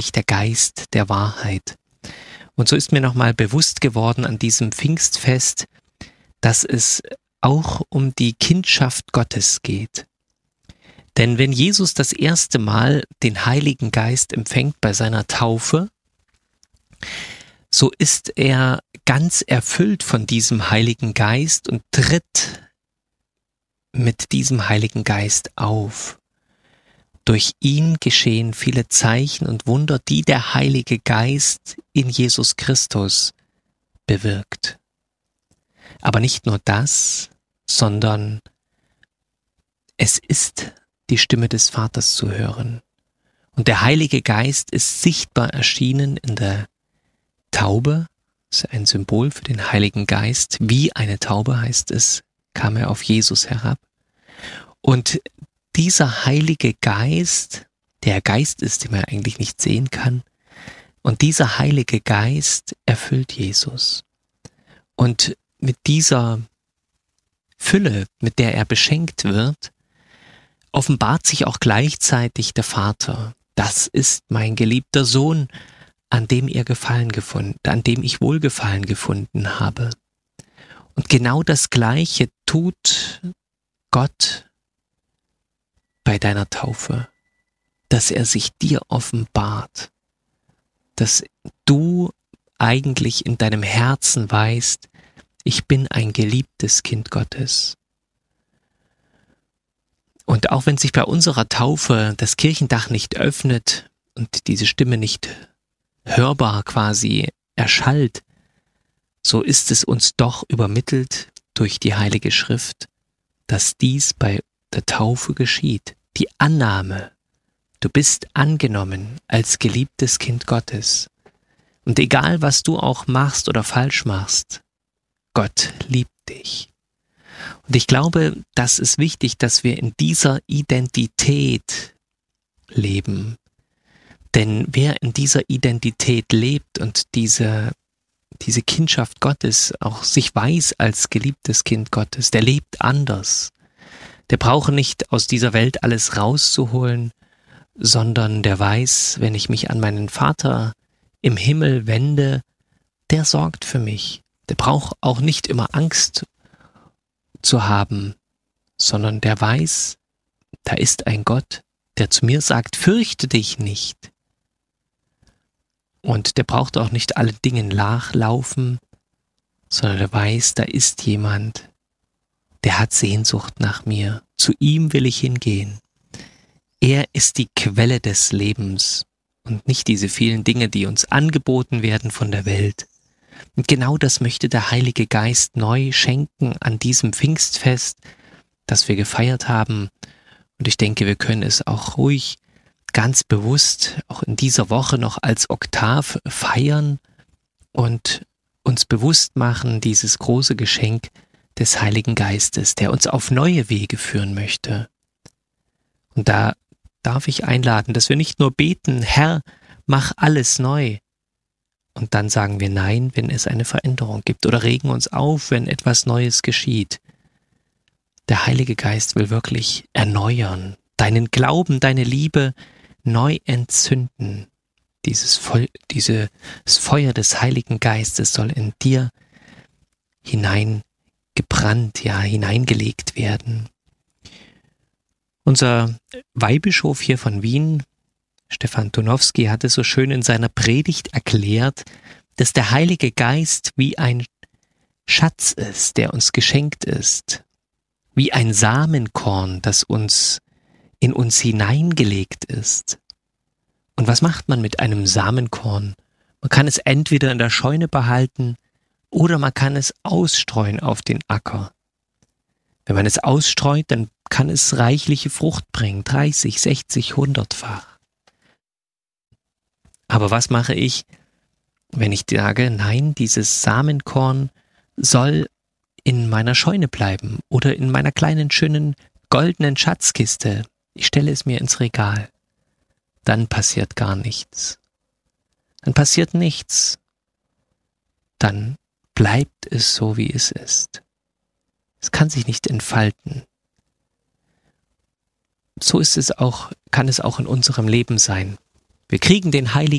mich der Geist der Wahrheit. Und so ist mir nochmal bewusst geworden an diesem Pfingstfest, dass es auch um die Kindschaft Gottes geht. Denn wenn Jesus das erste Mal den Heiligen Geist empfängt bei seiner Taufe, so ist er ganz erfüllt von diesem Heiligen Geist und tritt mit diesem Heiligen Geist auf. Durch ihn geschehen viele Zeichen und Wunder, die der Heilige Geist in Jesus Christus bewirkt. Aber nicht nur das, sondern es ist die Stimme des Vaters zu hören. Und der Heilige Geist ist sichtbar erschienen in der Taube, das ist ein Symbol für den Heiligen Geist. Wie eine Taube, heißt es, kam er auf Jesus herab. Und dieser Heilige Geist, der Geist ist, den man eigentlich nicht sehen kann, und dieser Heilige Geist erfüllt Jesus. Und mit dieser Fülle, mit der er beschenkt wird, offenbart sich auch gleichzeitig der Vater. Das ist mein geliebter Sohn, an dem ich Wohlgefallen gefunden habe. Und genau das Gleiche tut Gott bei deiner Taufe, dass er sich dir offenbart, dass du eigentlich in deinem Herzen weißt, ich bin ein geliebtes Kind Gottes. Und auch wenn sich bei unserer Taufe das Kirchendach nicht öffnet und diese Stimme nicht hörbar quasi erschallt, so ist es uns doch übermittelt durch die Heilige Schrift, dass dies bei der Taufe geschieht. Die Annahme, du bist angenommen als geliebtes Kind Gottes. Und egal, was du auch machst oder falsch machst, Gott liebt dich. Und ich glaube, das ist wichtig, dass wir in dieser Identität leben. Denn wer in dieser Identität lebt und diese Kindschaft Gottes auch sich weiß als geliebtes Kind Gottes, der lebt anders. Der braucht nicht aus dieser Welt alles rauszuholen, sondern der weiß, wenn ich mich an meinen Vater im Himmel wende, der sorgt für mich. Der braucht auch nicht immer Angst zu haben, sondern der weiß, da ist ein Gott, der zu mir sagt, fürchte dich nicht. Und der braucht auch nicht allen Dingen nachlaufen, sondern der weiß, da ist jemand, der hat Sehnsucht nach mir. Zu ihm will ich hingehen. Er ist die Quelle des Lebens und nicht diese vielen Dinge, die uns angeboten werden von der Welt. Und genau das möchte der Heilige Geist neu schenken an diesem Pfingstfest, das wir gefeiert haben. Und ich denke, wir können es auch ruhig, ganz bewusst, auch in dieser Woche noch als Oktav feiern und uns bewusst machen, dieses große Geschenk des Heiligen Geistes, der uns auf neue Wege führen möchte. Und da darf ich einladen, dass wir nicht nur beten, Herr, mach alles neu. Und dann sagen wir Nein, wenn es eine Veränderung gibt, oder regen uns auf, wenn etwas Neues geschieht. Der Heilige Geist will wirklich erneuern, deinen Glauben, deine Liebe neu entzünden. Dieses Feuer des Heiligen Geistes soll in dir hineingebrannt, hineingelegt werden. Unser Weihbischof hier von Wien, Stefan Tonowski, hat es so schön in seiner Predigt erklärt, dass der Heilige Geist wie ein Schatz ist, der uns geschenkt ist, wie ein Samenkorn, das in uns hineingelegt ist. Und was macht man mit einem Samenkorn? Man kann es entweder in der Scheune behalten oder man kann es ausstreuen auf den Acker. Wenn man es ausstreut, dann kann es reichliche Frucht bringen, 30, 60, 100-fach. Aber was mache ich, wenn ich sage, nein, dieses Samenkorn soll in meiner Scheune bleiben oder in meiner kleinen, schönen, goldenen Schatzkiste? Ich stelle es mir ins Regal. Dann passiert gar nichts. Dann passiert nichts. Dann bleibt es so, wie es ist. Es kann sich nicht entfalten. So kann es auch in unserem Leben sein. Wir kriegen den Heiligen